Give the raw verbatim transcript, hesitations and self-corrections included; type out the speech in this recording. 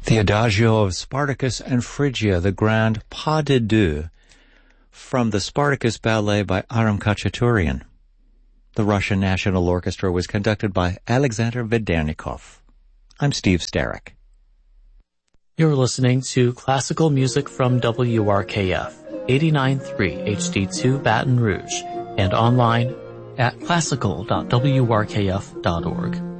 The Adagio of Spartacus and Phrygia, the Grand Pas de Deux, from the Spartacus Ballet by Aram Khachaturian. The Russian National Orchestra was conducted by Alexander Vedernikov. I'm Steve Starrick. You're listening to classical music from W R K F, eighty-nine point three H D two Baton Rouge, and online at classical dot w r k f dot org.